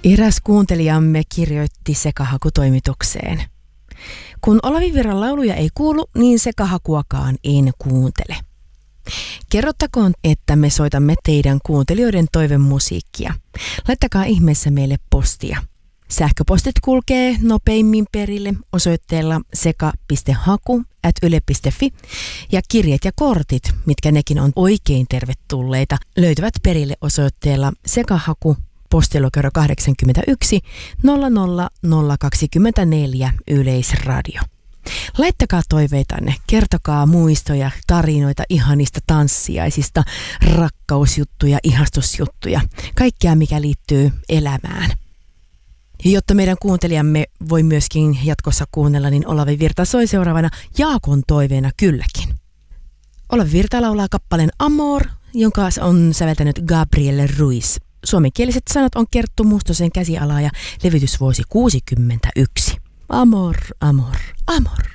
Eräs kuuntelijamme kirjoitti sekahakutoimitukseen. Kun Olavi Virran lauluja ei kuulu, niin sekahakuakaan en kuuntele. Kerrottakoon, että me soitamme teidän kuuntelijoiden toivemusiikkia. Laittakaa ihmeessä meille postia. Sähköpostit kulkee nopeimmin perille osoitteella seka.haku@yle.fi ja kirjeet ja kortit, mitkä nekin on oikein tervetulleita, löytyvät perille osoitteella sekahaku postilokero 81 00024 Yleisradio. Laittakaa toiveitanne, kertokaa muistoja, tarinoita ihanista tanssiaisista, rakkausjuttuja, ihastusjuttuja, kaikkea mikä liittyy elämään. Ja jotta meidän kuuntelijamme voi myöskin jatkossa kuunnella, niin Olavi Virta soi seuraavana Jaakon toiveena kylläkin. Olavi Virta laulaa kappaleen Amor, jonka on säveltänyt Gabriel Ruiz. Suomenkieliset sanat on Kerttu Mustosen käsialaa ja levytysvuosi 61. Amor, amor, amor.